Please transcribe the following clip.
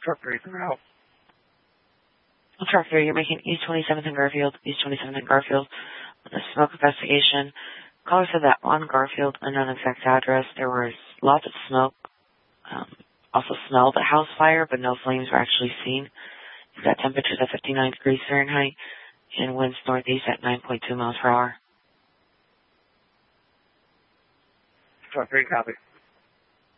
Truck 3 is out. Truck 3, you're making East 27th and Garfield, East 27th and Garfield. The smoke investigation. Caller said that on Garfield, unknown exact address, there was lots of smoke. Also smelled a house fire, but no flames were actually seen. You've got temperatures at 59 degrees Fahrenheit and winds northeast at 9.2 miles per hour. Truck 3, copy.